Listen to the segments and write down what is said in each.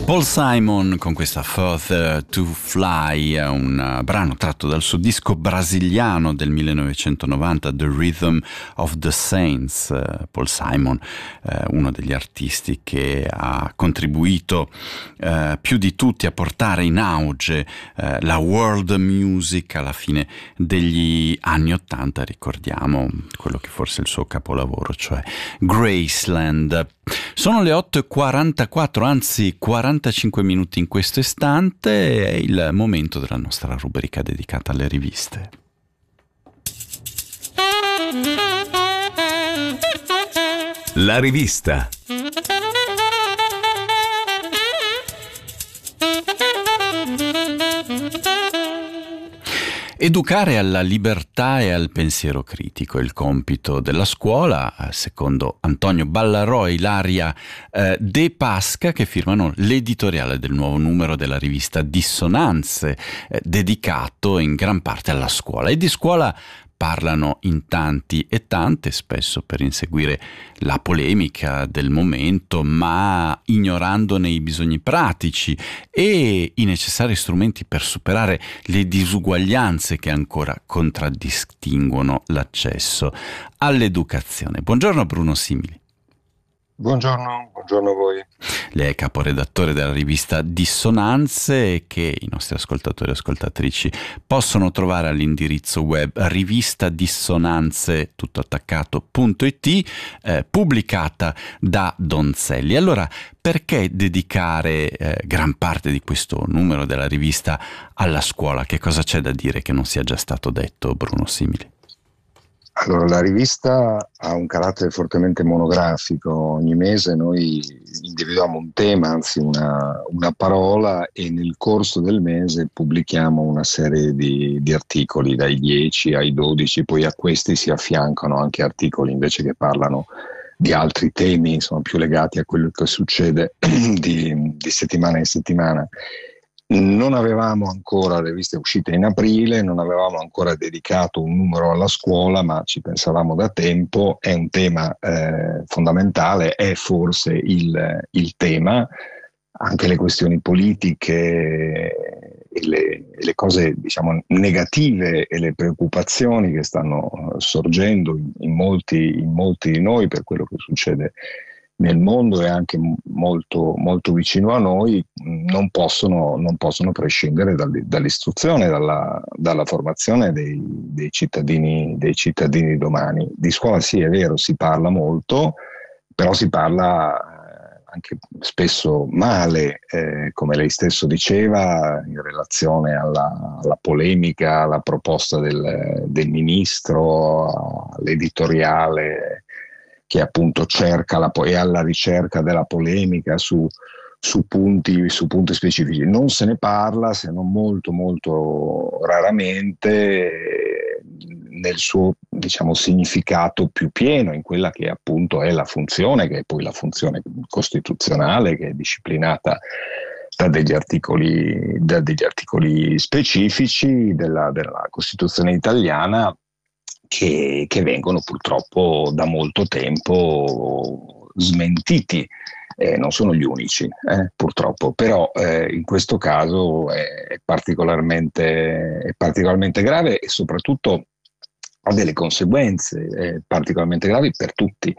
Paul Simon con questa Further to Fly, un brano tratto dal suo disco brasiliano del 1990, The Rhythm of the Saints. Paul Simon, uno degli artisti che ha contribuito più di tutti a portare in auge la world music alla fine degli anni '80. Ricordiamo quello che forse è il suo capolavoro, cioè Graceland. Sono le 8:44, anzi 45 minuti in questo istante, è il momento della nostra rubrica dedicata alle riviste. La rivista. Educare alla libertà e al pensiero critico è il compito della scuola, secondo Antonio Ballarò e Ilaria De Pasca, che firmano l'editoriale del nuovo numero della rivista Dissonanze, dedicato in gran parte alla scuola. E di scuola parlano in tanti e tante, spesso per inseguire la polemica del momento, ma ignorandone i bisogni pratici e i necessari strumenti per superare le disuguaglianze che ancora contraddistinguono l'accesso all'educazione. Buongiorno Bruno Simili. Buongiorno a voi. Lei è caporedattore della rivista Dissonanze, che i nostri ascoltatori e ascoltatrici possono trovare all'indirizzo web rivistadissonanze.it, pubblicata da Donzelli. Allora, perché dedicare gran parte di questo numero della rivista alla scuola? Che cosa c'è da dire che non sia già stato detto, Bruno Simili? Allora, la rivista ha un carattere fortemente monografico. Ogni mese noi individuiamo un tema, anzi una parola, e nel corso del mese pubblichiamo una serie di articoli, dai 10 ai 12, poi a questi si affiancano anche articoli invece che parlano di altri temi, insomma, più legati a quello che succede di settimana in settimana. Non avevamo ancora, le riviste uscite in aprile, non avevamo ancora dedicato un numero alla scuola, ma ci pensavamo da tempo. È un tema fondamentale, è forse il tema. Anche le questioni politiche e le cose, diciamo, negative e le preoccupazioni che stanno sorgendo in molti di noi per quello che succede nel mondo e anche molto, molto vicino a noi, non possono prescindere dall'istruzione, dalla formazione dei cittadini domani. Di scuola sì, è vero, si parla molto, però si parla anche spesso male, come lei stesso diceva, in relazione alla polemica, alla proposta del ministro, all'editoriale che appunto cerca è alla ricerca della polemica su punti specifici. Non se ne parla, se non molto molto raramente, nel suo, diciamo, significato più pieno, in quella che appunto è la funzione, che è poi la funzione costituzionale, che è disciplinata da degli articoli specifici della Costituzione italiana, che vengono purtroppo da molto tempo smentiti. Non sono gli unici, purtroppo, però in questo caso è particolarmente grave, e soprattutto ha delle conseguenze particolarmente gravi per tutti,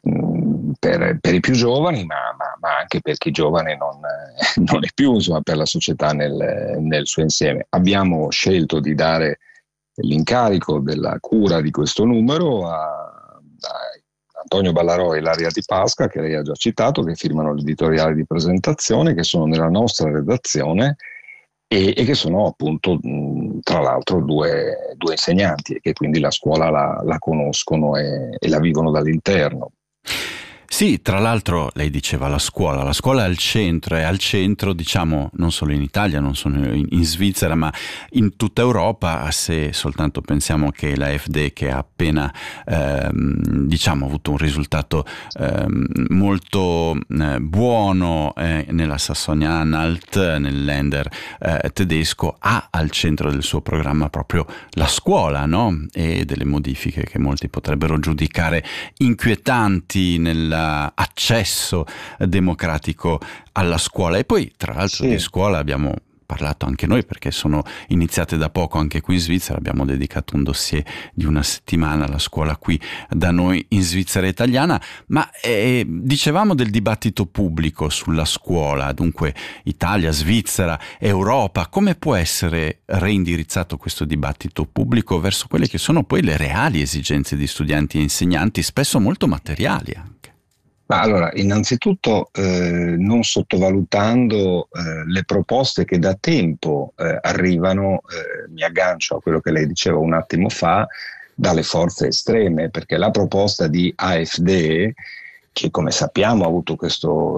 per i più giovani, ma anche per chi giovane non è più, insomma, per la società nel suo insieme. Abbiamo scelto di dare l'incarico della cura di questo numero a Antonio Ballarò e Ilaria Di Pasca, che lei ha già citato, che firmano l'editoriale di presentazione, che sono nella nostra redazione e che sono appunto tra l'altro due insegnanti, e che quindi la scuola la conoscono e la vivono dall'interno. Sì, tra l'altro lei diceva la scuola è al centro, diciamo, non solo in Italia, non solo in Svizzera, ma in tutta Europa. Se soltanto pensiamo che l'AfD, che ha appena diciamo avuto un risultato molto buono nella Sassonia-Anhalt, nel Länder tedesco, ha al centro del suo programma proprio la scuola, no? E delle modifiche che molti potrebbero giudicare inquietanti nella accesso democratico alla scuola. E poi, tra l'altro, di scuola abbiamo parlato anche noi, perché sono iniziate da poco anche qui in Svizzera. Abbiamo dedicato un dossier di una settimana alla scuola qui da noi in Svizzera italiana. Ma dicevamo del dibattito pubblico sulla scuola, dunque Italia, Svizzera, Europa. Come può essere reindirizzato questo dibattito pubblico verso quelle che sono poi le reali esigenze di studenti e insegnanti, spesso molto materiali anche? Allora, innanzitutto non sottovalutando le proposte che da tempo arrivano, mi aggancio a quello che lei diceva un attimo fa, dalle forze estreme, perché la proposta di AfD, che come sappiamo ha avuto questo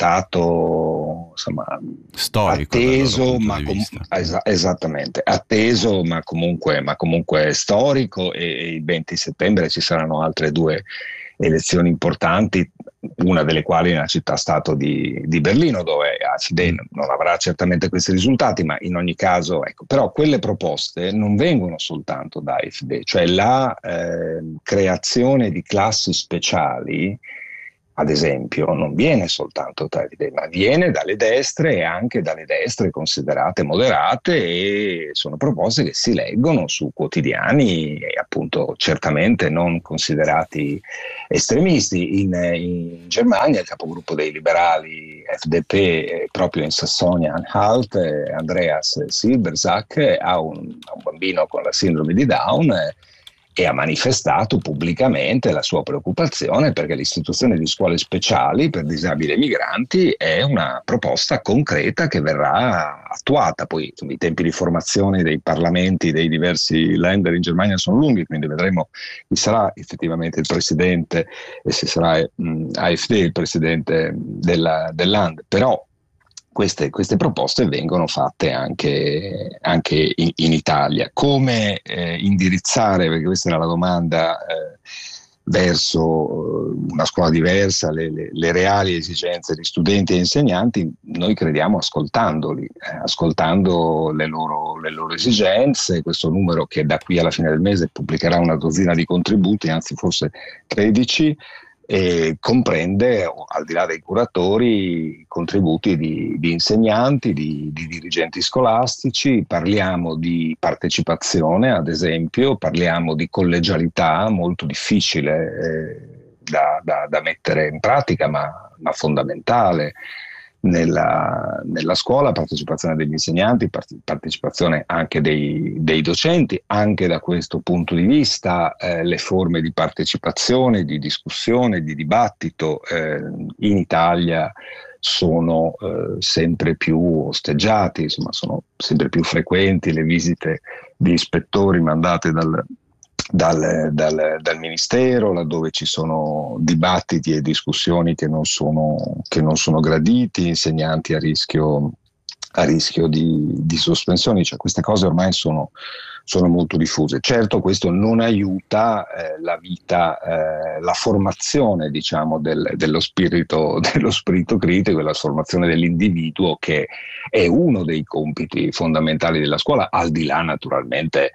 risultato storico, atteso, esattamente, atteso ma comunque storico, e il 20 settembre ci saranno altre due elezioni importanti, una delle quali nella città-stato di Berlino, dove AfD non avrà certamente questi risultati, ma in ogni caso, ecco, però quelle proposte non vengono soltanto da AfD, cioè la creazione di classi speciali, ad esempio, non viene soltanto da AfD, ma viene dalle destre, e anche dalle destre considerate moderate, e sono proposte che si leggono su quotidiani e appunto certamente non considerati estremisti. In Germania il capogruppo dei liberali FDP, proprio in Sassonia-Anhalt, Andreas Silbersack, ha un bambino con la sindrome di Down, e ha manifestato pubblicamente la sua preoccupazione perché l'istituzione di scuole speciali per disabili e migranti è una proposta concreta che verrà attuata. Poi i tempi di formazione dei parlamenti dei diversi Länder in Germania sono lunghi, quindi vedremo chi sarà effettivamente il presidente e se sarà AfD il presidente del Land. Però queste proposte vengono fatte anche in Italia. Come indirizzare, perché questa era la domanda, verso una scuola diversa, le reali esigenze di studenti e insegnanti? Noi crediamo ascoltandoli, ascoltando le loro esigenze. Questo numero, che da qui alla fine del mese pubblicherà una dozzina di contributi, anzi forse 13, e comprende, al di là dei curatori, contributi di insegnanti, di dirigenti scolastici. Parliamo di partecipazione, ad esempio, parliamo di collegialità, molto difficile da mettere in pratica, ma fondamentale nella scuola, partecipazione degli insegnanti, partecipazione anche dei docenti. Anche da questo punto di vista le forme di partecipazione, di discussione, di dibattito in Italia sono sempre più osteggiati, insomma sono sempre più frequenti le visite di ispettori mandate dal Ministero, laddove ci sono dibattiti e discussioni che non sono graditi, insegnanti a rischio di sospensioni. Cioè, queste cose ormai sono molto diffuse. Certo, questo non aiuta la vita, la formazione, diciamo, dello spirito critico e la formazione dell'individuo, che è uno dei compiti fondamentali della scuola, al di là naturalmente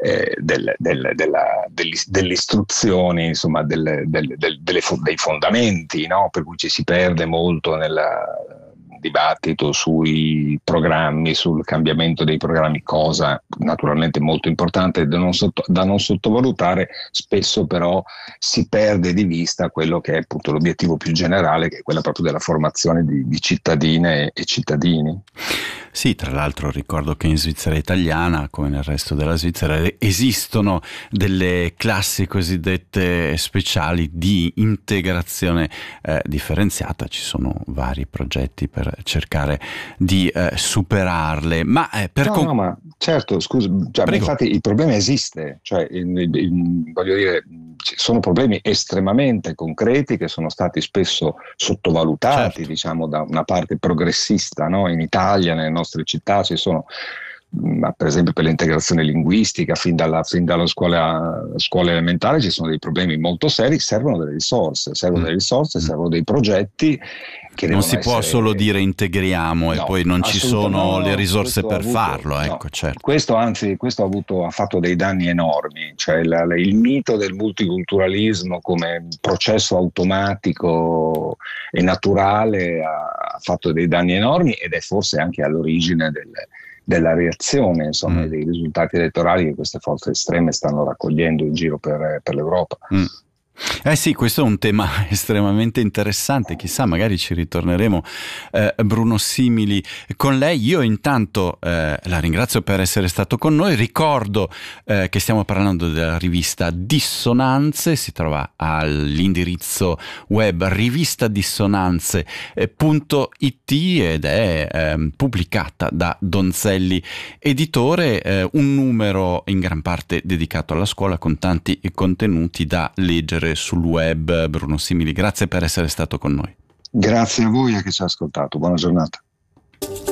delle istruzioni, insomma, dei fondamenti, no? Per cui ci si perde molto nel dibattito sui programmi, sul cambiamento dei programmi, cosa naturalmente molto importante da non sottovalutare. Spesso però si perde di vista quello che è appunto l'obiettivo più generale, che è quella proprio della formazione di cittadine e cittadini. Sì, tra l'altro ricordo che in Svizzera italiana, come nel resto della Svizzera, esistono delle classi cosiddette speciali di integrazione differenziata. Ci sono vari progetti per cercare di superarle. Ma ma certo, scusa, infatti il problema esiste, cioè voglio dire, ci sono problemi estremamente concreti che sono stati spesso sottovalutati, certo, diciamo, da una parte progressista, no? In Italia, nelle nostre città, ci sono per esempio per l'integrazione linguistica, fin dalla scuola elementare ci sono dei problemi molto seri, servono delle risorse, servono dei progetti che non si può essere... solo dire integriamo e poi non ci sono le risorse per farlo, no, certo. Questo ha fatto dei danni enormi, cioè il mito del multiculturalismo come processo automatico e naturale ha fatto dei danni enormi ed è forse anche all'origine della reazione, insomma, dei risultati elettorali che queste forze estreme stanno raccogliendo in giro per l'Europa. Sì, questo è un tema estremamente interessante, chissà, magari ci ritorneremo, Bruno Simili, con lei. Io intanto la ringrazio per essere stato con noi, ricordo che stiamo parlando della rivista Dissonanze, si trova all'indirizzo web rivistadissonanze.it ed è pubblicata da Donzelli Editore, un numero in gran parte dedicato alla scuola con tanti contenuti da leggere sul web. Bruno Simili, grazie per essere stato con noi. Grazie a voi e che ci ha ascoltato, buona giornata.